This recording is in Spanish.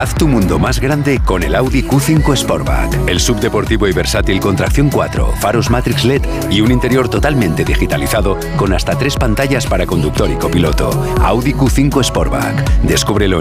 Haz tu mundo más grande con el Audi Q5 Sportback. El subdeportivo y versátil con tracción 4, faros Matrix LED y un interior totalmente digitalizado con hasta 3 pantallas para conductor y copiloto. Audi Q5 Sportback. Descúbrelo